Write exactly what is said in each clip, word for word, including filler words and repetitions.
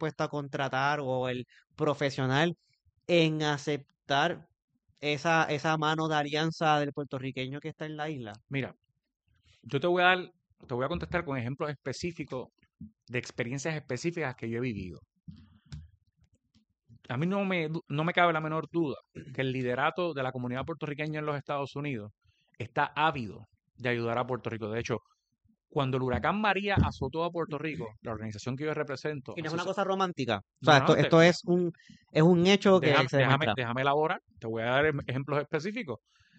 dispuesto a contratar o el profesional en aceptar esa, esa mano de alianza del puertorriqueño que está en la isla? Mira, yo te voy a dar, te voy a contestar con ejemplos específicos de experiencias específicas que yo he vivido. A mí no me, du- no me cabe la menor duda que el liderato de la comunidad puertorriqueña en los Estados Unidos está ávido de ayudar a Puerto Rico. De hecho, cuando el huracán María azotó a Puerto Rico, la organización que yo represento, Y no es una asoci- cosa romántica. O no, sea, no, esto, te- esto es un, es un hecho que déjame, se déjame, demuestra. déjame elaborar, te voy a dar em- ejemplos específicos.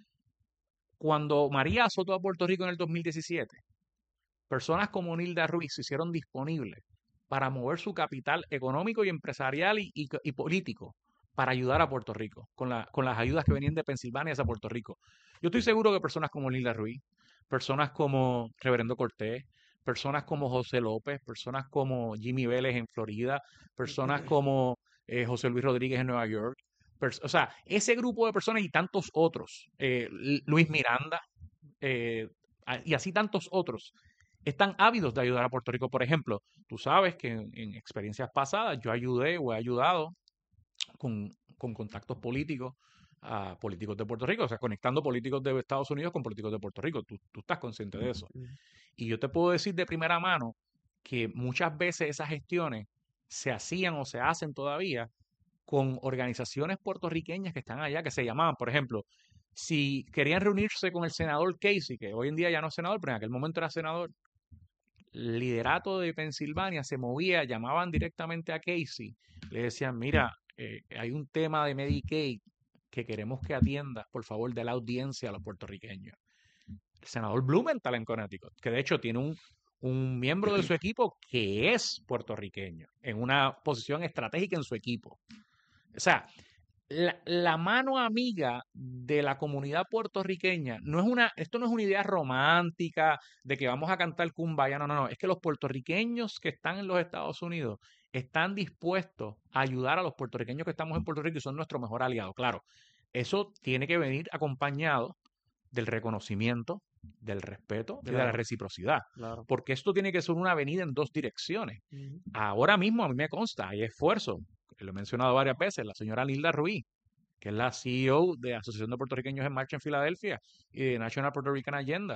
Cuando María azotó a Puerto Rico en el dos mil diecisiete, personas como Nilda Ruiz se hicieron disponibles para mover su capital económico y empresarial y, y- y político para ayudar a Puerto Rico, con, la- con las ayudas que venían de Pensilvania hacia Puerto Rico. Yo estoy seguro que personas como Nilda Ruiz, personas como Reverendo Cortés, personas como José López, personas como Jimmy Vélez en Florida, personas como eh, José Luis Rodríguez en Nueva York, pers- o sea, ese grupo de personas y tantos otros, eh, L- Luis Miranda, eh, a- y así tantos otros, están ávidos de ayudar a Puerto Rico. Por ejemplo, tú sabes que en, en experiencias pasadas yo ayudé o he ayudado con, con contactos políticos a políticos de Puerto Rico, o sea, conectando políticos de Estados Unidos con políticos de Puerto Rico. Tú, tú estás consciente de eso. Mm. Y yo te puedo decir de primera mano que muchas veces esas gestiones se hacían o se hacen todavía con organizaciones puertorriqueñas que están allá, que se llamaban, por ejemplo, si querían reunirse con el senador Casey, que hoy en día ya no es senador, pero en aquel momento era senador, el liderato de Pensilvania se movía, llamaban directamente a Casey, le decían, mira, eh, hay un tema de Medicaid que queremos que atiendas, por favor, de la audiencia a los puertorriqueños. El senador Blumenthal en Connecticut, que de hecho tiene un, un miembro de su equipo que es puertorriqueño, en una posición estratégica en su equipo. O sea, la, la mano amiga de la comunidad puertorriqueña no es una, esto no es una idea romántica de que vamos a cantar Kumbaya, no, no, no, es que los puertorriqueños que están en los Estados Unidos están dispuestos a ayudar a los puertorriqueños que estamos en Puerto Rico y son nuestro mejor aliado. Claro, eso tiene que venir acompañado del reconocimiento, del respeto y de la Claro, reciprocidad, claro. porque esto tiene que ser una avenida en dos direcciones. Ujú. Ahora mismo a mí me consta, hay esfuerzo, lo he mencionado varias veces, la señora Nilda Ruiz, que es la C E O de Asociación de Puertorriqueños en Marcha en Filadelfia y de National Puerto Rican Agenda,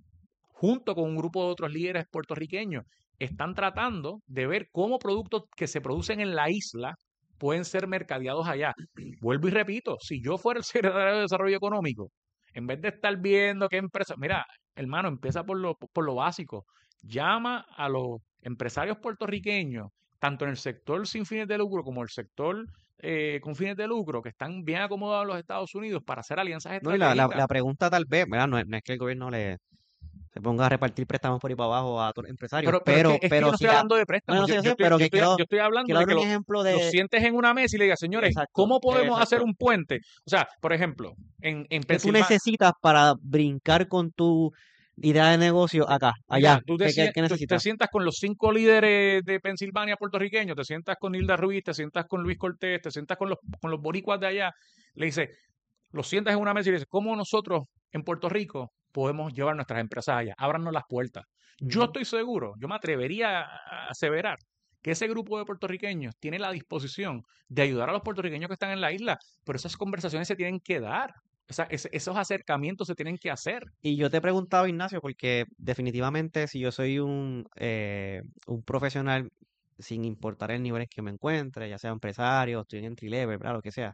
junto con un grupo de otros líderes puertorriqueños, están tratando de ver cómo productos que se producen en la isla pueden ser mercadeados allá. Vuelvo y repito, si yo fuera el secretario de Desarrollo Económico, en vez de estar viendo qué empresa, mira, hermano, empieza por lo, por lo básico. Llama a los empresarios puertorriqueños, tanto en el sector sin fines de lucro como el sector eh, con fines de lucro, que están bien acomodados en los Estados Unidos para hacer alianzas No, y la, la, estratégicas. la pregunta tal vez, ¿verdad? No es, no es que el gobierno le se ponga a repartir préstamos por ahí para abajo a todos los empresarios, Pero, pero es que, pero, es que yo pero no sí estoy la, hablando de no, yo préstamos. no Yo, sé, yo yo sé, estoy, pero yo que estoy, quiero, yo estoy hablando quiero de dar que un lo- ejemplo los de, sientes en una mesa y le digas, señores, exacto, ¿cómo podemos hacer exacto, un puente? O sea, por ejemplo, en, en que tú Pensilvania, necesitas para brincar con tu idea de negocio acá, allá, mira, tú te, ¿qué, qué, sien- qué tú te necesitas? sientas con los cinco líderes de Pensilvania puertorriqueños, te sientas con Hilda Ruiz, te sientas con Luis Cortés, te sientas con los, con los boricuas de allá, le dices, los sientas en una mesa y le dices, ¿cómo nosotros en Puerto Rico podemos llevar nuestras empresas allá? Ábranos las puertas. Yo Ujú. estoy seguro, yo me atrevería a aseverar que ese grupo de puertorriqueños tiene la disposición de ayudar a los puertorriqueños que están en la isla, pero esas conversaciones se tienen que dar, esa- ese- esos acercamientos se tienen que hacer. Y yo te he preguntado, Ignacio, porque definitivamente si yo soy un, eh, un profesional, sin importar el nivel en que me encuentre, ya sea empresario, estoy en entry level, ¿verdad? Lo que sea,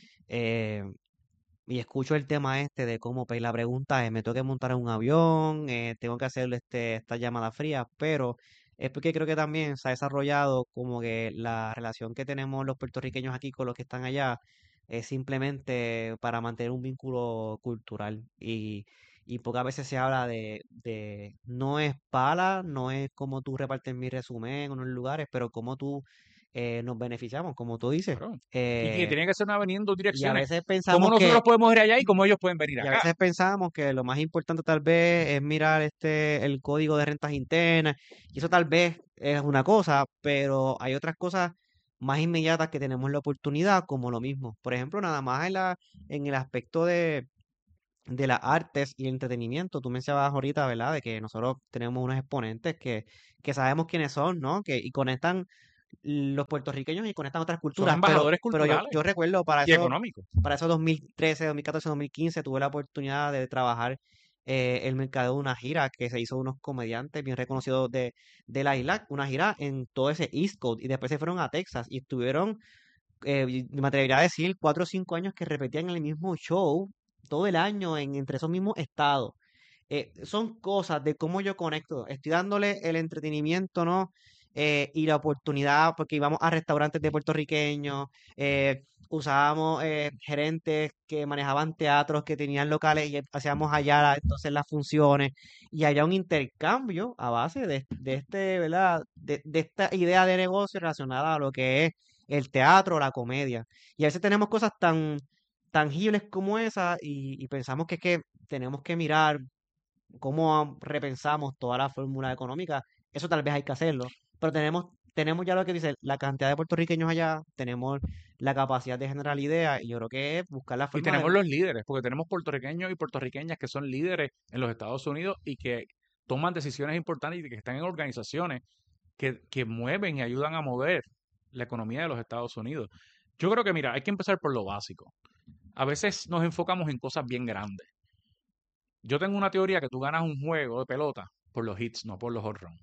eh, y escucho el tema este de cómo, pues la pregunta es, me tengo que montar en un avión, eh, tengo que hacer este, esta llamada fría, pero es porque creo que también se ha desarrollado como que la relación que tenemos los puertorriqueños aquí con los que están allá es simplemente para mantener un vínculo cultural y, y pocas veces se habla de, de, no es pala, no es como tú repartes mi resumen en unos lugares, pero como tú eh, nos beneficiamos, como tú dices. Claro. Y que Eh, tiene que ser una avenida en dos y a direcciones. veces ¿Cómo pensamos que nosotros podemos ir allá y cómo ellos pueden venir y a acá? veces pensamos que lo más importante tal vez es mirar este el código de rentas internas, y eso tal vez es una cosa, pero hay otras cosas más inmediatas que tenemos la oportunidad, como lo mismo. Por ejemplo, nada más en la, en el aspecto de, de las artes y el entretenimiento. Tú mencionabas ahorita, ¿verdad? De que nosotros tenemos unos exponentes que, que sabemos quiénes son, ¿no? Que, y conectan los puertorriqueños y conectan otras Son culturas, pero, embajadores pero yo, culturales yo recuerdo para y eso, económicos. para eso dos mil trece, dos mil catorce, dos mil quince, tuve la oportunidad de trabajar eh, el mercado de una gira que se hizo de unos comediantes bien reconocidos de, de la isla, una gira en todo ese East Coast, y después se fueron a Texas y estuvieron, eh, y me atrevería a decir, cuatro o cinco años que repetían el mismo show todo el año en, entre esos mismos estados. Eh, son cosas de cómo yo conecto. Estoy dándole el entretenimiento, ¿no? Eh, y la oportunidad, porque íbamos a restaurantes de puertorriqueños, eh, usábamos eh, gerentes que manejaban teatros, que tenían locales y hacíamos allá la- entonces las funciones y había un intercambio a base de, de este, ¿verdad? De, de esta idea de negocio relacionada a lo que es el teatro, la comedia. Y a veces tenemos cosas tan tangibles como esa y, y pensamos que es que tenemos que mirar cómo repensamos toda la fórmula económica, eso tal vez hay que hacerlo, pero tenemos, tenemos ya lo que dice la cantidad de puertorriqueños allá, tenemos la capacidad de generar ideas y yo creo que es buscar la Y forma de... tenemos los líderes, porque tenemos puertorriqueños y puertorriqueñas que son líderes en los Estados Unidos y que toman decisiones importantes y que están en organizaciones que, que mueven y ayudan a mover la economía de los Estados Unidos. Yo creo que, mira, hay que empezar por lo básico. A veces nos enfocamos en cosas bien grandes. Yo tengo una teoría que tú ganas un juego de pelota por los hits, no por los home.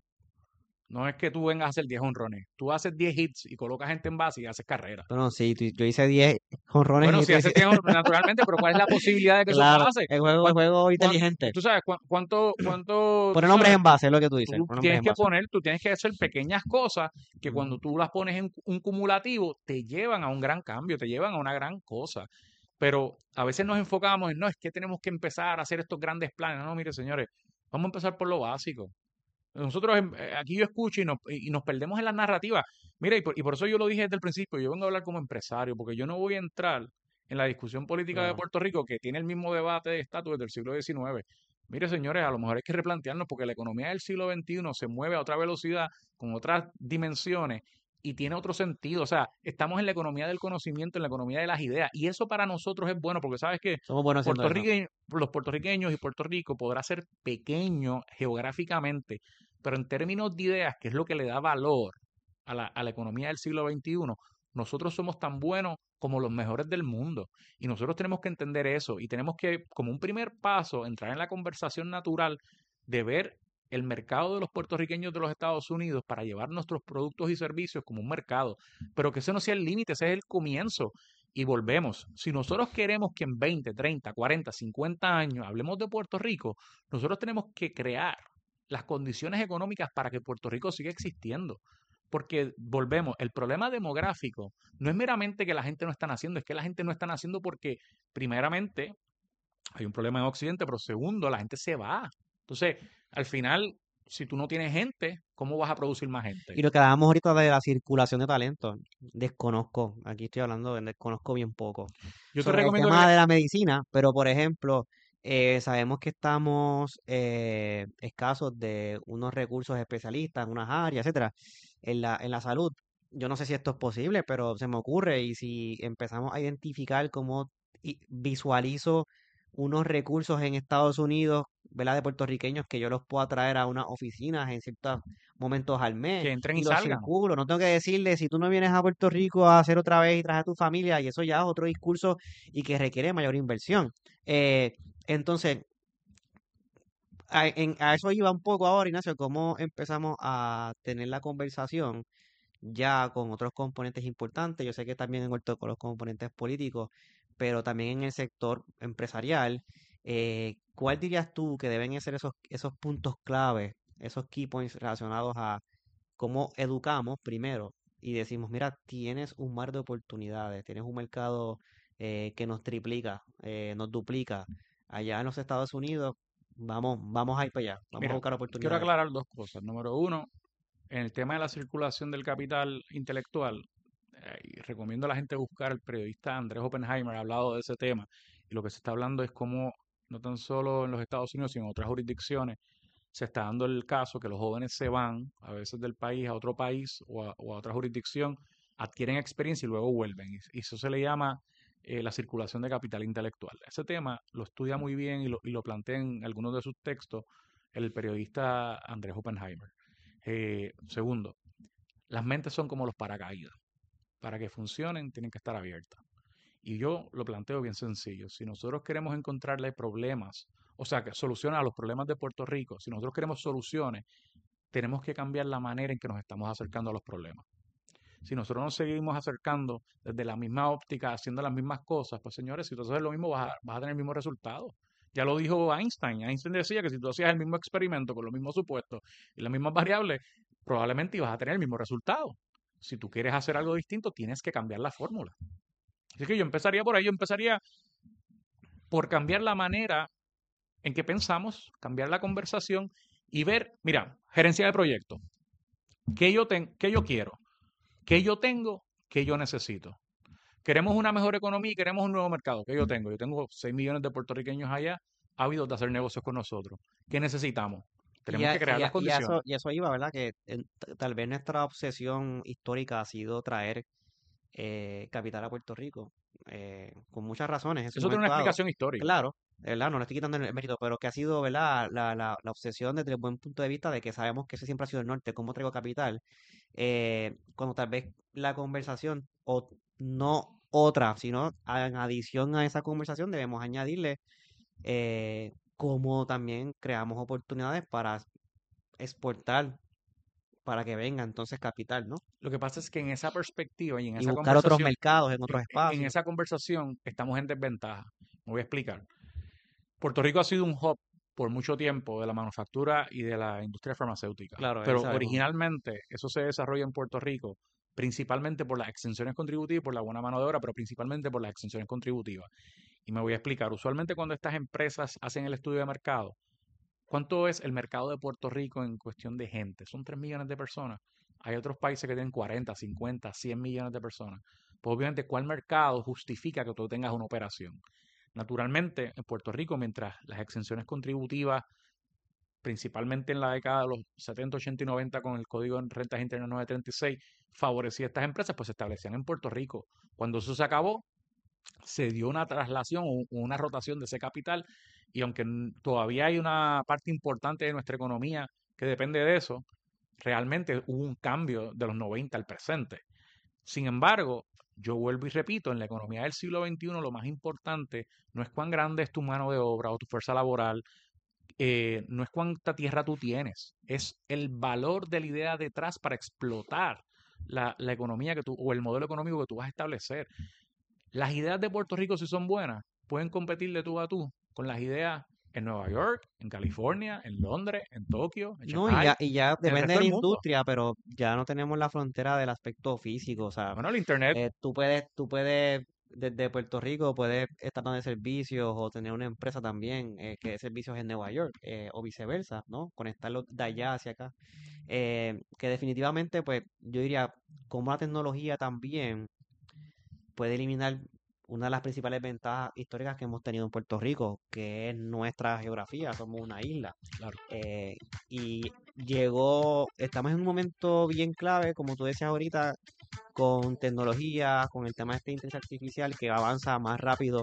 No es que tú vengas a hacer diez honrones. Tú haces diez hits y colocas gente en base y haces carrera. Bueno, sí, tú- yo hice diez jonrones Bueno, y si tú haces dices, diez honrones naturalmente, pero ¿cuál es la posibilidad de que eso claro, pase? el juego, el ¿Cuán- juego cuán- inteligente, tú sabes cuán- cuánto, cuánto, tú poner nombres sabes, en base, es lo que tú dices, tú poner nombres tienes en que base. poner, tú tienes que hacer pequeñas cosas que cuando Ujú. tú las pones en un cumulativo te llevan a un gran cambio, te llevan a una gran cosa. Pero a veces nos enfocamos en, no, es que tenemos que empezar a hacer estos grandes planes. No, mire, señores, vamos a empezar por lo básico. Nosotros em, eh, aquí yo escucho y nos, y nos perdemos en las narrativas. Mira, y por, y por eso yo lo dije desde el principio, yo vengo a hablar como empresario, porque yo no voy a entrar en la discusión política de Claro. Puerto Rico, que tiene el mismo debate de estatus desde el siglo diecinueve. Mire, señores, a lo mejor hay que replantearnos porque la economía del siglo veintiuno se mueve a otra velocidad, con otras dimensiones y tiene otro sentido. O sea, estamos en la economía del conocimiento, en la economía de las ideas, y eso para nosotros es bueno, porque sabes que Somos buenos haciendo Puerto eso. Rico, los puertorriqueños y Puerto Rico podrá ser pequeño geográficamente, pero en términos de ideas, que es lo que le da valor a la, a la economía del siglo veintiuno, nosotros somos tan buenos como los mejores del mundo. Y nosotros tenemos que entender eso y tenemos que, como un primer paso, entrar en la conversación natural de ver el mercado de los puertorriqueños de los Estados Unidos para llevar nuestros productos y servicios como un mercado. Pero que ese no sea el límite, ese es el comienzo. Y volvemos. Si nosotros queremos que en veinte, treinta, cuarenta, cincuenta años hablemos de Puerto Rico, nosotros tenemos que crear las condiciones económicas para que Puerto Rico siga existiendo. Porque volvemos, el problema demográfico no es meramente que la gente no está naciendo, es que la gente no está naciendo porque, primeramente, hay un problema en Occidente, pero segundo, la gente se va. Entonces, al final, si tú no tienes gente, ¿cómo vas a producir más gente? Y lo que hablábamos ahorita de la circulación de talento, desconozco, aquí estoy hablando, de- desconozco bien poco Yo te sobre el recomiendo que tema le... de la medicina, pero por ejemplo, eh, sabemos que estamos eh, escasos de unos recursos especialistas en unas áreas, etcétera, en la, en la salud. Yo no sé si esto es posible, pero se me ocurre y si empezamos a identificar cómo i- visualizo unos recursos en Estados Unidos, ¿verdad? De puertorriqueños que yo los pueda traer a unas oficinas en ciertas momentos al mes que entren y y los salgan. circulo. No tengo que decirle, si tú no vienes a Puerto Rico a hacer otra vez y traes a tu familia, y eso ya es otro discurso y que requiere mayor inversión. Eh, entonces, a, en- a eso iba un poco ahora, Ignacio, cómo empezamos a tener la conversación ya con otros componentes importantes. Yo sé que también en cuanto con los componentes políticos, pero también en el sector empresarial. Eh, ¿cuál dirías tú que deben ser esos, esos puntos claves, esos key points relacionados a cómo educamos primero y decimos, mira, tienes un mar de oportunidades, tienes un mercado eh, que nos triplica, eh, nos duplica. Allá en los Estados Unidos, vamos, vamos a ir para allá, vamos a Mira, buscar quiero oportunidades. aclarar dos cosas. Número uno, en el tema de la circulación del capital intelectual, eh, y recomiendo a la gente buscar el periodista Andrés Oppenheimer, ha hablado de ese tema, y lo que se está hablando es cómo, no tan solo en los Estados Unidos, sino en otras jurisdicciones, se está dando el caso que los jóvenes se van a veces del país a otro país o a, o a otra jurisdicción, adquieren experiencia y luego vuelven. Y, y eso se le llama eh, la circulación de capital intelectual. Ese tema lo estudia muy bien y lo, y lo plantea en algunos de sus textos el periodista Andrés Oppenheimer. Eh, segundo, Las mentes son como los paracaídas. Para que funcionen, tienen que estar abiertas. Y yo lo planteo bien sencillo. Si nosotros queremos encontrarle problemas, o sea, que soluciones a los problemas de Puerto Rico, si nosotros queremos soluciones, tenemos que cambiar la manera en que nos estamos acercando a los problemas. Si nosotros nos seguimos acercando desde la misma óptica, haciendo las mismas cosas, pues señores, si tú haces lo mismo, vas a, vas a tener el mismo resultado. Ya lo dijo Einstein. Einstein decía que si tú hacías el mismo experimento con los mismos supuestos y las mismas variables, probablemente ibas a tener el mismo resultado. Si tú quieres hacer algo distinto, tienes que cambiar la fórmula. Así que yo empezaría por ahí, yo empezaría por cambiar la manera en que pensamos, cambiar la conversación y ver, mira, gerencia de proyecto. ¿Qué yo, ten, qué yo quiero? ¿Qué yo tengo? ¿Qué yo necesito? Queremos una mejor economía y queremos un nuevo mercado. ¿Qué yo tengo? Yo tengo seis millones de puertorriqueños allá ávidos de hacer negocios con nosotros. ¿Qué necesitamos? Y, Tenemos a- que crear y, las a- y a condiciones. eso, y eso iba, ¿verdad? Que en- t- tal vez nuestra obsesión histórica ha sido traer eh, capital a Puerto Rico, eh, con muchas razones en su Eso tiene una momento dado. explicación histórica. Claro, ¿verdad? No le estoy quitando el mérito, pero que ha sido, ¿verdad? La, la, la obsesión desde el buen punto de vista de que sabemos que ese siempre ha sido el norte, cómo traigo capital, eh, cuando tal vez la conversación, o no otra, sino en adición a esa conversación debemos añadirle eh, cómo también creamos oportunidades para exportar, para que venga entonces capital, ¿no? Lo que pasa es que en esa perspectiva y en Y esa buscar otros conversación, mercados en en, otros en espacios. esa conversación estamos en desventaja. Me voy a explicar. Puerto Rico ha sido un hub por mucho tiempo de la manufactura y de la industria farmacéutica, Claro, ahí pero sabemos. originalmente eso se desarrolla en Puerto Rico principalmente por las exenciones contributivas y por la buena mano de obra, pero principalmente por las exenciones contributivas. Y me voy a explicar. Usualmente cuando estas empresas hacen el estudio de mercado, ¿cuánto es el mercado de Puerto Rico en cuestión de gente? Son tres millones de personas. Hay otros países que tienen cuarenta, cincuenta, cien millones de personas. Pues obviamente, ¿cuál mercado justifica que tú tengas una operación? Naturalmente, en Puerto Rico, mientras las exenciones contributivas, principalmente en la década de los setenta, ochenta y noventa con el Código de Rentas Internas novecientos treinta y seis, favorecía a estas empresas, pues se establecían en Puerto Rico. Cuando eso se acabó, se dio una traslación o una rotación de ese capital y aunque todavía hay una parte importante de nuestra economía que depende de eso, realmente hubo un cambio de los noventa al presente. Sin embargo, yo vuelvo y repito, en la economía del siglo veintiuno lo más importante no es cuán grande es tu mano de obra o tu fuerza laboral, eh, no es cuánta tierra tú tienes, es el valor de la idea detrás para explotar la, la economía que tú, o el modelo económico que tú vas a establecer. Las ideas de Puerto Rico, si son buenas, pueden competir de tú a tú con las ideas en Nueva York, en California, en Londres, en Tokio, en No, y Shanghái, ya, y ya en el depende resto de la del mundo. industria, pero ya no tenemos la frontera del aspecto físico. O sea, Bueno, el Internet, eh, tú puedes, tú puedes, desde Puerto Rico, puedes estar dando servicios o tener una empresa también eh, que dé servicios en Nueva York, eh, o viceversa, ¿no? Conectarlo de allá hacia acá. Eh, que definitivamente, pues, yo diría, como la tecnología también puede eliminar una de las principales ventajas históricas que hemos tenido en Puerto Rico, que es nuestra geografía, somos una isla. claro. Eh, y llegó, estamos en un momento bien clave, como tú decías ahorita, con tecnología, con el tema de esta inteligencia artificial que avanza más rápido,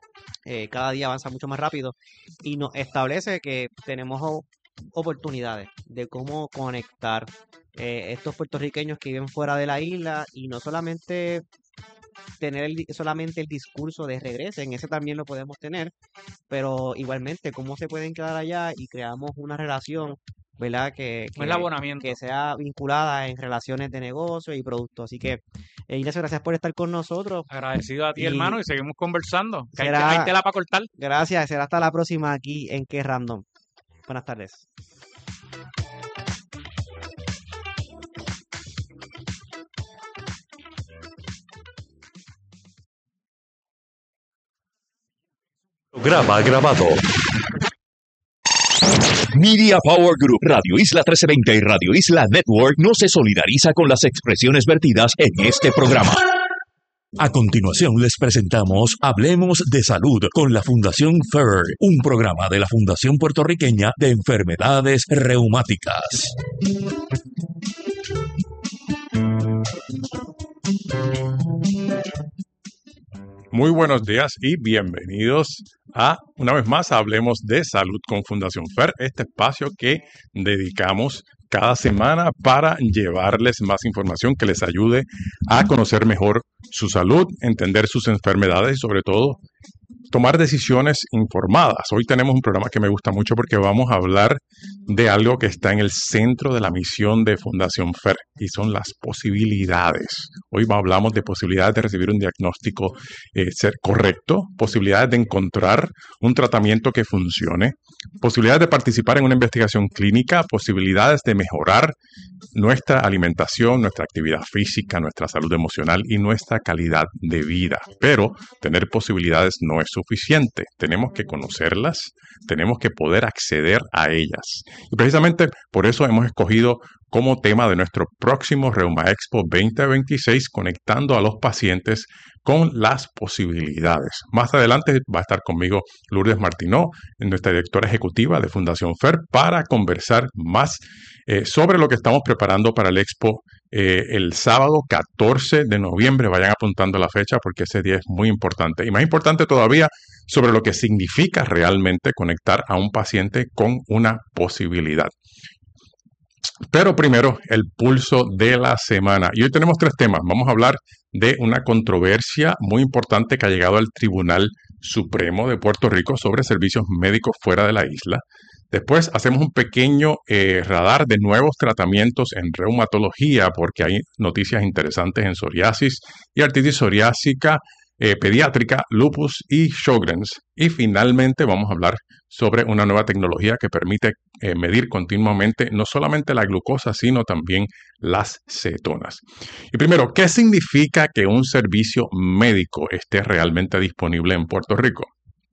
eh, cada día avanza mucho más rápido y nos establece que tenemos o- oportunidades de cómo conectar eh, estos puertorriqueños que viven fuera de la isla y no solamente tener el di- solamente el discurso de regresen, ese también lo podemos tener, pero igualmente cómo se pueden quedar allá y creamos una relación, ¿verdad? Que, No es el que, que abonamiento. sea vinculada en relaciones de negocio y producto. Así que, eh, Ignacio, gracias por estar con nosotros Agradecido a ti, y hermano, y seguimos conversando. Que hay, te- hay será, tela para cortar. gracias, será hasta la próxima aquí en Que Random. Buenas tardes. Programa grabado. Media Power Group, Radio Isla trece veinte y Radio Isla Network no se solidariza con las expresiones vertidas en este programa. A continuación les presentamos Hablemos de Salud con la Fundación F E R, un programa de la Fundación Puertorriqueña de Enfermedades Reumáticas. Muy buenos días y bienvenidos a, una vez más, Hablemos de Salud con Fundación F E R, este espacio que dedicamos cada semana para llevarles más información que les ayude a conocer mejor su salud, entender sus enfermedades y sobre todo tomar decisiones informadas. Hoy tenemos un programa que me gusta mucho porque vamos a hablar de algo que está en el centro de la misión de Fundación F E R y son las posibilidades. Hoy hablamos de posibilidades de recibir un diagnóstico eh, ser correcto, posibilidades de encontrar un tratamiento que funcione, posibilidades de participar en una investigación clínica, posibilidades de mejorar nuestra alimentación, nuestra actividad física, nuestra salud emocional y nuestra calidad de vida. Pero tener posibilidades no es suficiente. Tenemos que conocerlas, tenemos que poder acceder a ellas. Y precisamente por eso hemos escogido como tema de nuestro próximo Reuma Expo veinte veintiséis, conectando a los pacientes con las posibilidades. Más adelante va a estar conmigo Lourdes Martinó, nuestra directora ejecutiva de Fundación F E R, para conversar más eh, sobre lo que estamos preparando para el Expo eh, el sábado catorce de noviembre. Vayan apuntando la fecha porque ese día es muy importante. Y más importante todavía, sobre lo que significa realmente conectar a un paciente con una posibilidad. Pero primero, el pulso de la semana. Y hoy tenemos tres temas. Vamos a hablar de una controversia muy importante que ha llegado al Tribunal Supremo de Puerto Rico sobre servicios médicos fuera de la isla. Después hacemos un pequeño eh, radar de nuevos tratamientos en reumatología porque hay noticias interesantes en psoriasis y artritis psoriásica, eh, pediátrica, lupus y Sjögren's. Y finalmente vamos a hablar sobre una nueva tecnología que permite eh, medir continuamente no solamente la glucosa, sino también las cetonas. Y primero, ¿qué significa que un servicio médico esté realmente disponible en Puerto Rico?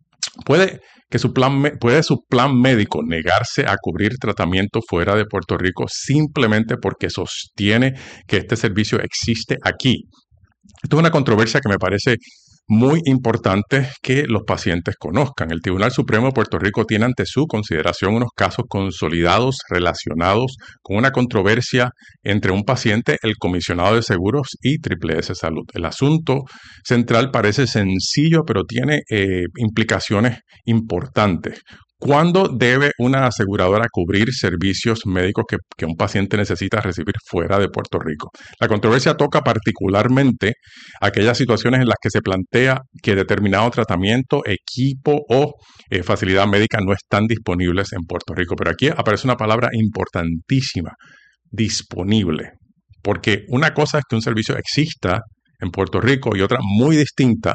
Puede que su plan, puede su plan médico negarse a cubrir tratamiento fuera de Puerto Rico simplemente porque sostiene que este servicio existe aquí. Esto es una controversia que me parece muy importante que los pacientes conozcan. El Tribunal Supremo de Puerto Rico tiene ante su consideración unos casos consolidados relacionados con una controversia entre un paciente, el comisionado de seguros y Triple S Salud. El asunto central parece sencillo, pero tiene eh, implicaciones importantes. ¿Cuándo debe una aseguradora cubrir servicios médicos que, que un paciente necesita recibir fuera de Puerto Rico? La controversia toca particularmente aquellas situaciones en las que se plantea que determinado tratamiento, equipo o eh, facilidad médica no están disponibles en Puerto Rico. Pero aquí aparece una palabra importantísima, disponible. Porque una cosa es que un servicio exista en Puerto Rico y otra muy distinta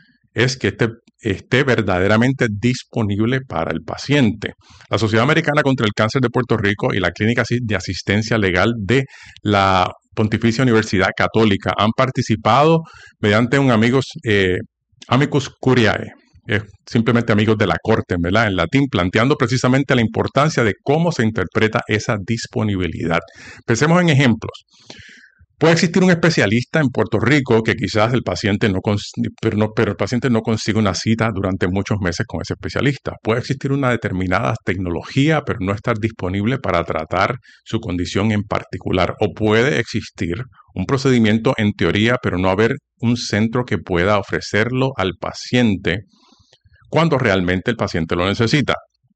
es que este esté verdaderamente disponible para el paciente. La Sociedad Americana contra el Cáncer de Puerto Rico y la Clínica de Asistencia Legal de la Pontificia Universidad Católica han participado mediante un amigos, eh, amicus curiae, eh, simplemente amigos de la corte, ¿verdad? En latín, planteando precisamente la importancia de cómo se interpreta esa disponibilidad. Pensemos en ejemplos. Puede existir un especialista en Puerto Rico que quizás el paciente no, pero, no, pero el paciente no consigue una cita durante muchos meses con ese especialista. Puede existir una determinada tecnología, pero no estar disponible para tratar su condición en particular. O puede existir un procedimiento en teoría, pero no haber un centro que pueda ofrecerlo al paciente cuando realmente el paciente lo necesita.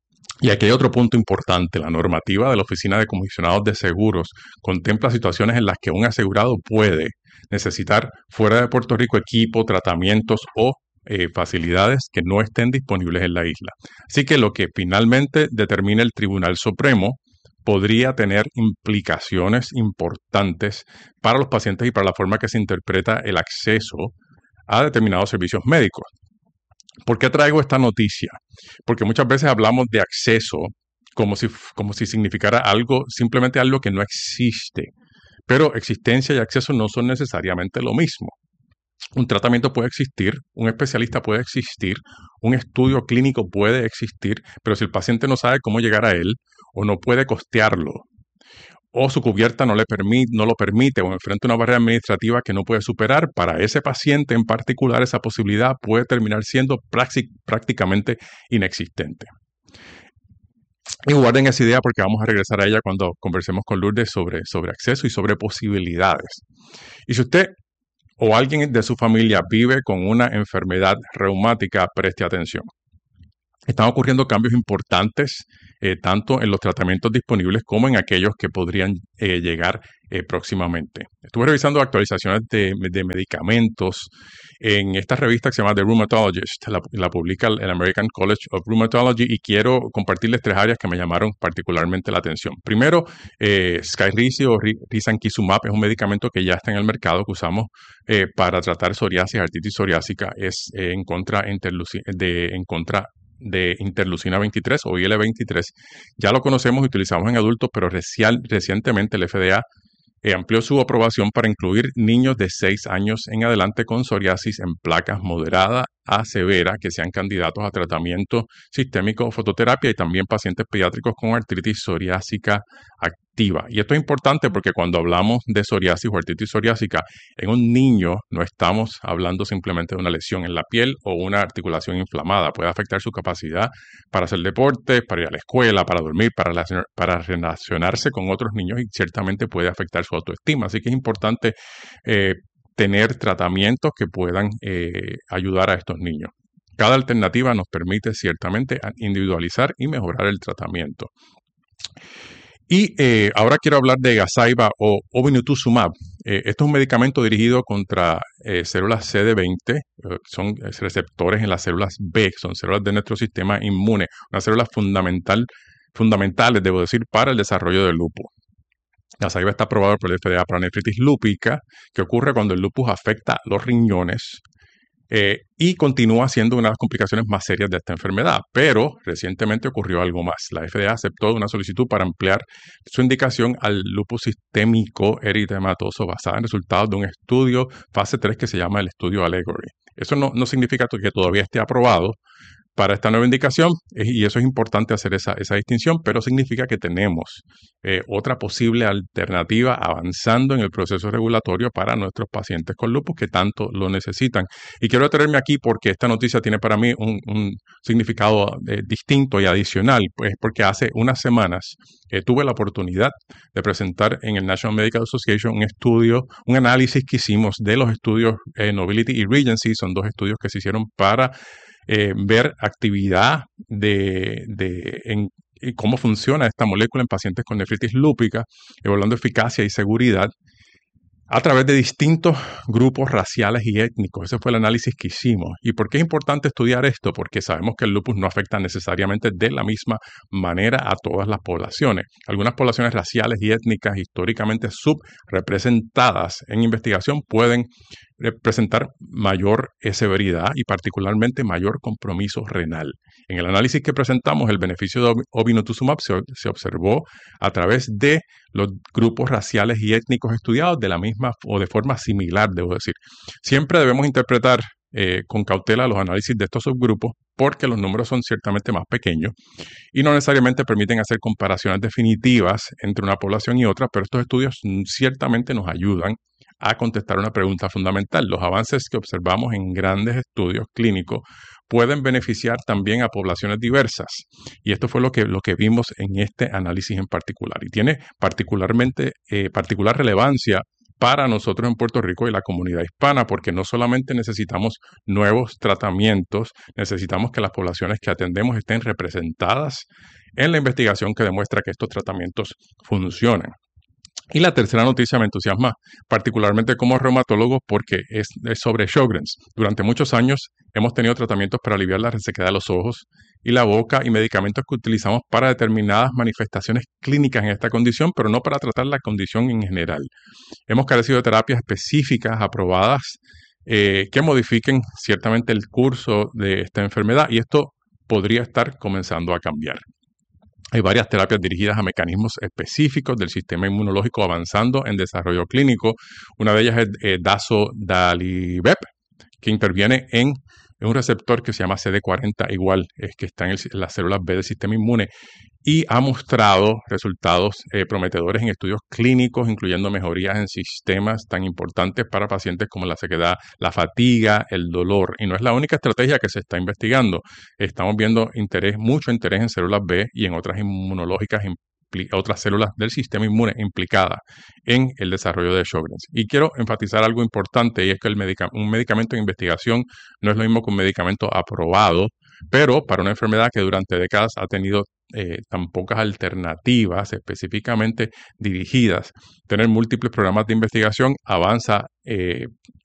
Y aquí hay otro punto importante. La normativa de la Oficina de Comisionados de Seguros contempla situaciones en las que un asegurado puede necesitar fuera de Puerto Rico equipo, tratamientos o eh, facilidades que no estén disponibles en la isla. Así que lo que finalmente determine el Tribunal Supremo podría tener implicaciones importantes para los pacientes y para la forma que se interpreta el acceso a determinados servicios médicos. ¿Por qué traigo esta noticia? Porque muchas veces hablamos de acceso como si, como si significara algo, simplemente algo que no existe. Pero existencia y acceso no son necesariamente lo mismo. Un tratamiento puede existir, un especialista puede existir, un estudio clínico puede existir, pero si el paciente no sabe cómo llegar a él o no puede costearlo, o su cubierta no, le permite, no lo permite o enfrenta una barrera administrativa que no puede superar, para ese paciente en particular esa posibilidad puede terminar siendo prácticamente inexistente. Y guarden esa idea porque vamos a regresar a ella cuando conversemos con Lourdes sobre, sobre acceso y sobre posibilidades. Y si usted o alguien de su familia vive con una enfermedad reumática, preste atención. están ocurriendo cambios importantes, eh, tanto en los tratamientos disponibles como en aquellos que podrían eh, llegar eh, próximamente. Estuve revisando actualizaciones de, de medicamentos en esta revista que se llama The Rheumatologist, la, la publica el American College of Rheumatology, y quiero compartirles tres áreas que me llamaron particularmente la atención. Primero, eh, Skyrizi o Risankizumab es un medicamento que ya está en el mercado, que usamos eh, para tratar psoriasis, artritis psoriásica, es eh, en contra de, en contra de interleucina veintitrés o I L veintitrés. Ya lo conocemos y utilizamos en adultos, pero recial, recientemente el F D A eh, amplió su aprobación para incluir niños de seis años en adelante con psoriasis en placas moderada a severa que sean candidatos a tratamiento sistémico o fototerapia, y también pacientes pediátricos con artritis psoriásica activa. Y esto es importante porque cuando hablamos de psoriasis o artritis psoriásica en un niño, no estamos hablando simplemente de una lesión en la piel o una articulación inflamada. Puede afectar su capacidad para hacer deporte, para ir a la escuela, para dormir, para, relacionar, para relacionarse con otros niños, y ciertamente puede afectar su autoestima. Así que es importante eh, tener tratamientos que puedan eh, ayudar a estos niños. Cada alternativa nos permite ciertamente individualizar y mejorar el tratamiento. Y eh, ahora quiero hablar de Gazyva o Obinutuzumab. Eh, esto es un medicamento dirigido contra eh, células C D veinte, eh, son receptores en las células B, son células de nuestro sistema inmune, unas células fundamental, fundamentales, debo decir, para el desarrollo del lupus. Gazyva está aprobado por el F D A para nefritis lúpica, que ocurre cuando el lupus afecta los riñones eh, y continúa siendo una de las complicaciones más serias de esta enfermedad. Pero recientemente ocurrió algo más. La F D A aceptó una solicitud para ampliar su indicación al lupus sistémico eritematoso basada en resultados de un estudio fase tres que se llama el estudio Allegory. Eso no, no significa que todavía esté aprobado para esta nueva indicación, y eso es importante hacer esa, esa distinción, pero significa que tenemos eh, otra posible alternativa avanzando en el proceso regulatorio para nuestros pacientes con lupus que tanto lo necesitan. Y quiero detenerme aquí porque esta noticia tiene para mí un, un significado eh, distinto y adicional, pues porque hace unas semanas eh, tuve la oportunidad de presentar en el National Medical Association un estudio, un análisis que hicimos de los estudios eh, Nobility y Regency. Son dos estudios que se hicieron para Eh, ver actividad de, de en, y cómo funciona esta molécula en pacientes con nefritis lúpica, evaluando eficacia y seguridad a través de distintos grupos raciales y étnicos. Ese fue el análisis que hicimos. ¿Y por qué es importante estudiar esto? Porque sabemos que el lupus no afecta necesariamente de la misma manera a todas las poblaciones. Algunas poblaciones raciales y étnicas históricamente subrepresentadas en investigación pueden presentar mayor eh, severidad y particularmente mayor compromiso renal. En el análisis que presentamos, el beneficio de Obinutuzumab se, se observó a través de los grupos raciales y étnicos estudiados de la misma o de forma similar, debo decir. Siempre debemos interpretar eh, con cautela los análisis de estos subgrupos porque los números son ciertamente más pequeños y no necesariamente permiten hacer comparaciones definitivas entre una población y otra, pero estos estudios ciertamente nos ayudan a contestar una pregunta fundamental. Los avances que observamos en grandes estudios clínicos pueden beneficiar también a poblaciones diversas. Y esto fue lo que, lo que vimos en este análisis en particular. Y tiene particularmente, eh, particular relevancia para nosotros en Puerto Rico y la comunidad hispana, porque no solamente necesitamos nuevos tratamientos, necesitamos que las poblaciones que atendemos estén representadas en la investigación que demuestra que estos tratamientos funcionan. Y la tercera noticia me entusiasma, particularmente como reumatólogo, porque es, es sobre Sjögren's. Durante muchos años hemos tenido tratamientos para aliviar la resequedad de los ojos y la boca y medicamentos que utilizamos para determinadas manifestaciones clínicas en esta condición, pero no para tratar la condición en general. Hemos carecido de terapias específicas aprobadas eh, que modifiquen ciertamente el curso de esta enfermedad, y esto podría estar comenzando a cambiar. Hay varias terapias dirigidas a mecanismos específicos del sistema inmunológico avanzando en desarrollo clínico. Una de ellas es eh, Dazodalibep, que interviene en, en un receptor que se llama C D cuarenta igual, es que está en, el, en las células B del sistema inmune, y ha mostrado resultados eh, prometedores en estudios clínicos, incluyendo mejorías en sistemas tan importantes para pacientes como la sequedad, la fatiga, el dolor. Y no es la única estrategia que se está investigando. Estamos viendo interés, mucho interés en células B y en otras inmunológicas, otras células del sistema inmune implicadas en el desarrollo de Sjögren's. Y quiero enfatizar algo importante, y es que el medica- un medicamento en investigación no es lo mismo que un medicamento aprobado pero para una enfermedad que durante décadas ha tenido eh, tan pocas alternativas específicamente dirigidas, tener múltiples programas de investigación avanza eh,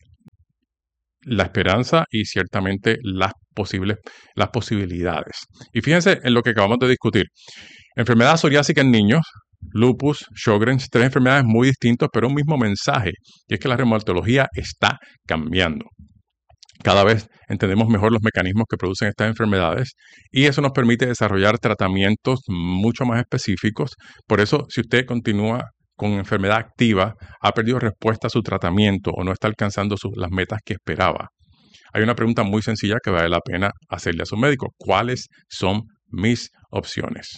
la esperanza y ciertamente las posibles, las posibilidades. Y fíjense en lo que acabamos de discutir. Enfermedad psoriásica en niños, lupus, Sjögren's, tres enfermedades muy distintas, pero un mismo mensaje, y es que la reumatología está cambiando. Cada vez entendemos mejor los mecanismos que producen estas enfermedades y eso nos permite desarrollar tratamientos mucho más específicos. Por eso, si usted continúa con enfermedad activa, ha perdido respuesta a su tratamiento o no está alcanzando sus, las metas que esperaba, hay una pregunta muy sencilla que vale la pena hacerle a su médico. ¿Cuáles son mis opciones?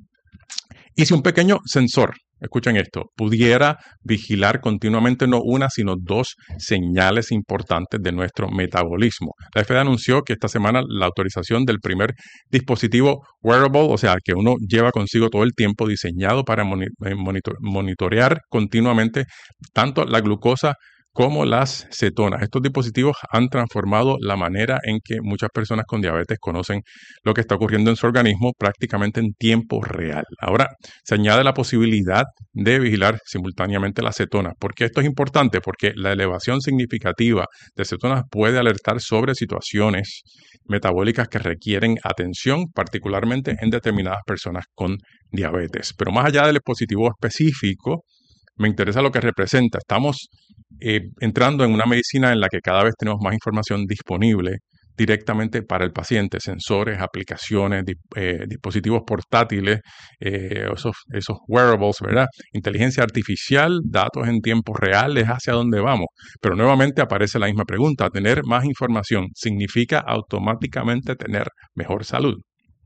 Y si un pequeño sensor, escuchen esto, pudiera vigilar continuamente no una, sino dos señales importantes de nuestro metabolismo. La F D A anunció que esta semana la autorización del primer dispositivo wearable, o sea, que uno lleva consigo todo el tiempo, diseñado para monitor- monitorear continuamente tanto la glucosa como las cetonas. Estos dispositivos han transformado la manera en que muchas personas con diabetes conocen lo que está ocurriendo en su organismo prácticamente en tiempo real. Ahora se añade la posibilidad de vigilar simultáneamente las cetonas. ¿Por qué esto es importante? Porque la elevación significativa de cetonas puede alertar sobre situaciones metabólicas que requieren atención, particularmente en determinadas personas con diabetes. Pero más allá del dispositivo específico, me interesa lo que representa. Estamos eh, entrando en una medicina en la que cada vez tenemos más información disponible directamente para el paciente, sensores, aplicaciones, di, eh, dispositivos portátiles, eh, esos, esos wearables, ¿verdad? Inteligencia artificial, datos en tiempo real, es hacia dónde vamos. Pero nuevamente aparece la misma pregunta, ¿tener más información significa automáticamente tener mejor salud?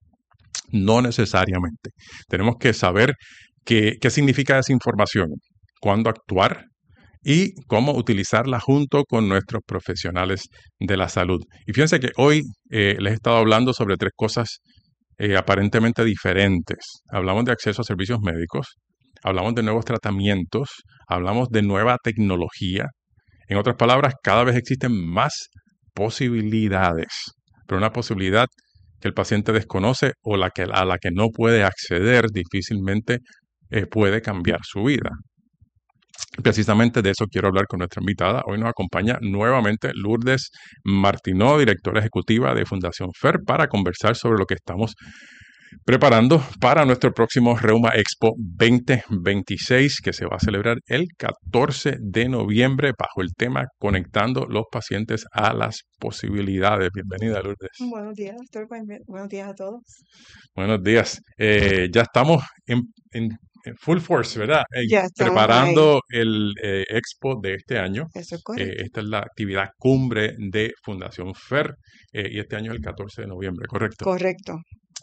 No necesariamente. Tenemos que saber qué, qué significa esa información, cuándo actuar y cómo utilizarla junto con nuestros profesionales de la salud. Y fíjense que hoy eh, les he estado hablando sobre tres cosas eh, aparentemente diferentes. Hablamos de acceso a servicios médicos, hablamos de nuevos tratamientos, hablamos de nueva tecnología. En otras palabras, cada vez existen más posibilidades, pero una posibilidad que el paciente desconoce o la que, a la que no puede acceder difícilmente eh, puede cambiar su vida. Precisamente de eso quiero hablar con nuestra invitada. Hoy nos acompaña nuevamente Lourdes Martineau, directora ejecutiva de Fundación F E R, para conversar sobre lo que estamos preparando para nuestro próximo Reuma Expo veinte veintiséis, que se va a celebrar el catorce de noviembre bajo el tema Conectando los pacientes a las posibilidades. Bienvenida, Lourdes. Buenos días, doctor. Buenos días a todos. Buenos días. Eh, ya estamos en, en full force, ¿verdad? Eh, Ya estamos preparando el eh, Expo de este año. Eso es Eh, correcto. esta es la actividad cumbre de Fundación F E R eh, y este año es el catorce de noviembre, ¿correcto? Correcto.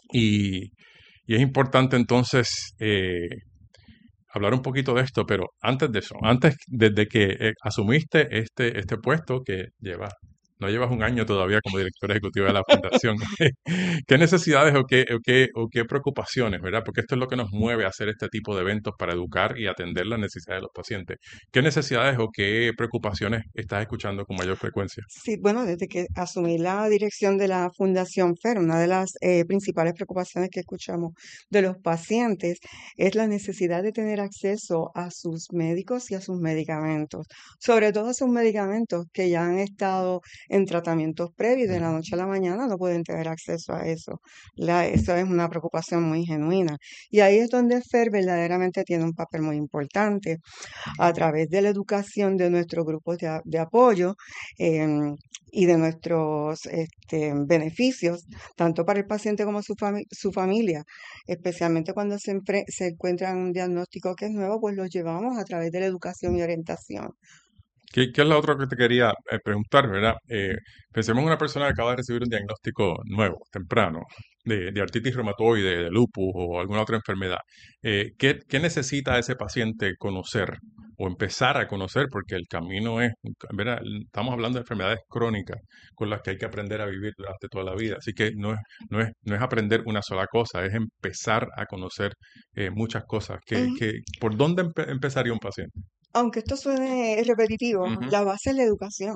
Y, y es importante entonces eh, hablar un poquito de esto, pero antes de eso, antes desde que eh, asumiste este, este puesto que lleva, no llevas un año todavía como director ejecutivo de la fundación, ¿qué necesidades o qué, o, qué, o qué preocupaciones, verdad? Porque esto es lo que nos mueve a hacer este tipo de eventos para educar y atender las necesidades de los pacientes. ¿Qué necesidades o qué preocupaciones estás escuchando con mayor frecuencia? Sí, bueno, desde que asumí la dirección de la Fundación F E R, una de las eh, principales preocupaciones que escuchamos de los pacientes es la necesidad de tener acceso a sus médicos y a sus medicamentos, sobre todo a sus medicamentos que ya han estado en tratamientos previos, de la noche a la mañana no pueden tener acceso a eso. La, eso es una preocupación muy genuina. Y ahí es donde F E R verdaderamente tiene un papel muy importante a través de la educación de nuestros grupos de, de apoyo eh, y de nuestros este, beneficios, tanto para el paciente como su, fami su familia, especialmente cuando se, se encuentran un diagnóstico que es nuevo, pues los llevamos a través de la educación y orientación. ¿Qué, qué es lo otro que te quería eh, preguntar, verdad? Eh, pensemos en una persona que acaba de recibir un diagnóstico nuevo, temprano, de, de artritis reumatoide, de lupus o alguna otra enfermedad. Eh, ¿qué, qué necesita ese paciente conocer o empezar a conocer? Porque el camino es, ¿verdad? Estamos hablando de enfermedades crónicas con las que hay que aprender a vivir durante toda la vida. Así que no es, no es, no es aprender una sola cosa, es empezar a conocer eh, muchas cosas. ¿Qué, Ujú. qué, ¿Por dónde empe- empezaría un paciente? Aunque esto suene repetitivo, Ujú. la base es la educación.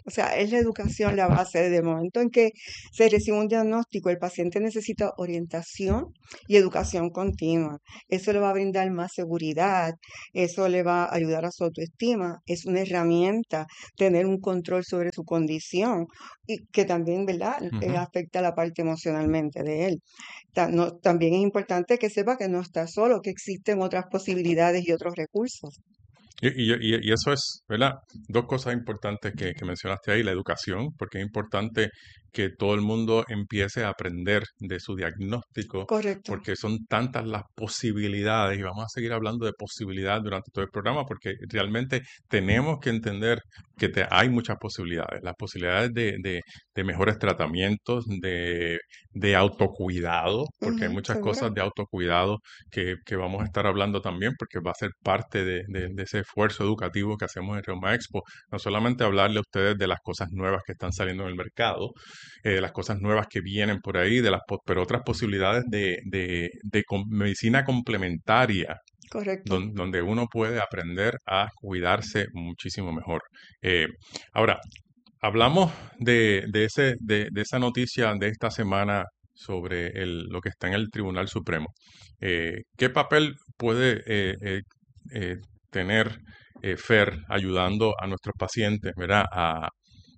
O sea, es la educación la base. Desde el momento en que se recibe un diagnóstico, el paciente necesita orientación y educación continua. Eso le va a brindar más seguridad, eso le va a ayudar a su autoestima. Es una herramienta tener un control sobre su condición y que también, ¿verdad?, eh, Ujú. afecta la parte emocionalmente de él. Ta- no- también es importante que sepa que no está solo, que existen otras posibilidades y otros recursos. Y, y- y- y eso es, ¿verdad? Dos cosas importantes que, que mencionaste ahí, la educación, porque es importante que todo el mundo empiece a aprender de su diagnóstico, Correcto. porque son tantas las posibilidades, y vamos a seguir hablando de posibilidades durante todo el programa, porque realmente tenemos que entender que te- hay muchas posibilidades, las posibilidades de, de- de mejores tratamientos, de, de autocuidado, porque hay Ujú, muchas seguro. cosas de autocuidado que, que vamos a estar hablando también, porque va a ser parte de, de- de ese esfuerzo educativo que hacemos en Reuma Expo. No solamente hablarle a ustedes de las cosas nuevas que están saliendo en el mercado, eh, de las cosas nuevas que vienen por ahí, de las, po- pero otras posibilidades de, de- de com- medicina complementaria, Correcto. don- donde uno puede aprender a cuidarse muchísimo mejor. Eh, ahora, hablamos de, de ese, de, de esa noticia de esta semana sobre el- lo que está en el Tribunal Supremo. Eh, ¿qué papel puede eh, eh, eh, tener eh, FER ayudando a nuestros pacientes, ¿verdad? A-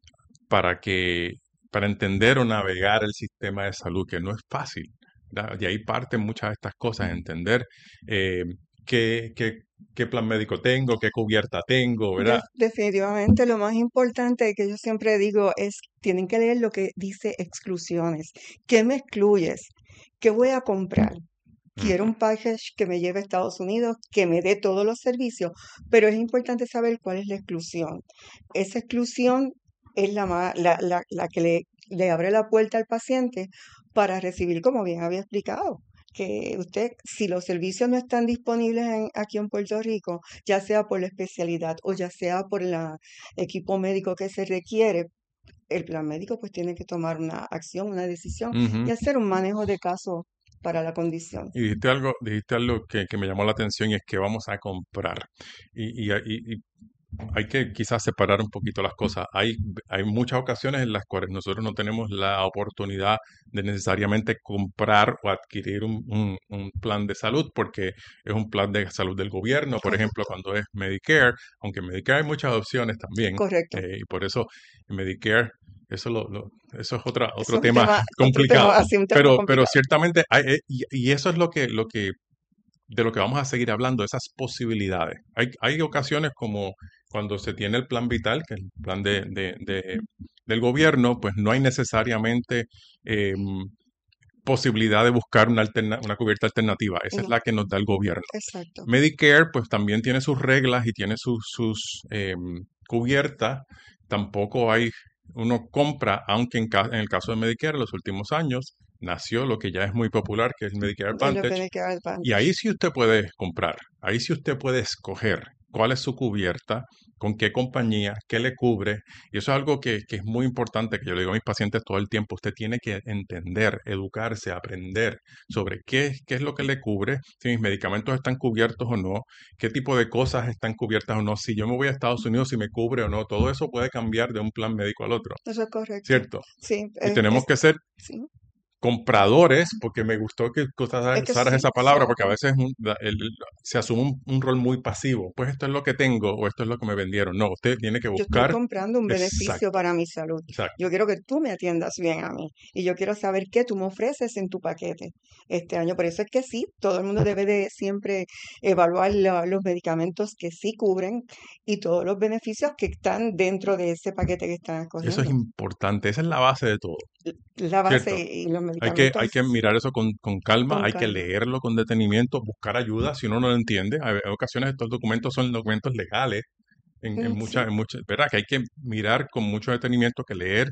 para que, para entender o navegar el sistema de salud, que no es fácil, ¿verdad? De ahí parten muchas de estas cosas, entender eh, qué, qué, qué plan médico tengo, qué cubierta tengo, ¿verdad? De- definitivamente lo más importante que yo siempre digo es, tienen que leer lo que dice exclusiones. ¿Qué me excluyes? ¿Qué voy a comprar? Quiero Ujú. un package que me lleve a Estados Unidos, que me dé todos los servicios, pero es importante saber cuál es la exclusión. Esa exclusión es la, ma- la, la, la que le, le abre la puerta al paciente para recibir, como bien había explicado, que usted, si los servicios no están disponibles en- aquí en Puerto Rico, ya sea por la especialidad o ya sea por el equipo médico que se requiere, el plan médico pues tiene que tomar una acción, una decisión y Ujú. hacer un manejo de caso para la condición. Y dijiste algo, dijiste algo que, que me llamó la atención y es que vamos a comprar. Y, y, y- y hay que quizás separar un poquito las cosas. Hay, hay muchas ocasiones en las cuales nosotros no tenemos la oportunidad de necesariamente comprar o adquirir un, un- un plan de salud porque es un plan de salud del gobierno, por ejemplo, Correcto, cuando es Medicare, aunque en Medicare hay muchas opciones también, correcto. eh, y por eso en Medicare, eso, lo, lo- eso es otra, Eso otro es un tema tema, otro complicado. tema, así un tema Pero, pero complicado. ciertamente, hay, eh, y, y eso es lo que, lo que de lo que vamos a seguir hablando, esas posibilidades. Hay, hay ocasiones como cuando se tiene el plan vital, que es el plan de, de- de- del gobierno, pues no hay necesariamente eh, posibilidad de buscar una, alterna- una cubierta alternativa. Esa es No, la que nos da el gobierno. exacto. Medicare, pues también tiene sus reglas y tiene sus, sus eh, cubiertas. Tampoco hay, uno compra, aunque en, ca- en el caso de Medicare, en los últimos años nació lo que ya es muy popular, que es Medicare El Advantage, Medicare y ahí Advantage. sí usted puede comprar, ahí sí usted puede escoger cuál es su cubierta, con qué compañía, qué le cubre. Y eso es algo que, que es muy importante, que yo le digo a mis pacientes todo el tiempo. Usted tiene que entender, educarse, aprender sobre qué, qué es lo que le cubre, si mis medicamentos están cubiertos o no, qué tipo de cosas están cubiertas o no, si yo me voy a Estados Unidos, si me cubre o no. Todo eso puede cambiar de un plan médico al otro, Eso es correcto. ¿cierto? Sí, Y es, tenemos es- que ser sí, compradores, porque me gustó que que es usaras que usaras sí, esa palabra, porque a exacto. veces un- la- el- se asume un, un rol muy pasivo. Pues esto es lo que tengo o esto es lo que me vendieron. No, usted tiene que Yo estoy buscar. comprando un beneficio Exacto, para mi salud. exacto. Yo quiero que tú me atiendas bien a mí y yo quiero saber qué tú me ofreces en tu paquete este año. Por eso es que sí, todo el mundo debe de siempre evaluar la- los medicamentos que sí cubren y todos los beneficios que están dentro de ese paquete que están Eso es escogiendo. importante, esa es la base de todo, La base ¿cierto? y los Hay que, hay medicamentos que mirar eso con, con calma, con hay que calma. leerlo con detenimiento, buscar ayuda si uno no lo entiende. Hay, hay ocasiones estos documentos son documentos legales en, en Mm, muchas, sí, en muchas, ¿verdad? Que hay que mirar con mucho detenimiento, que leer.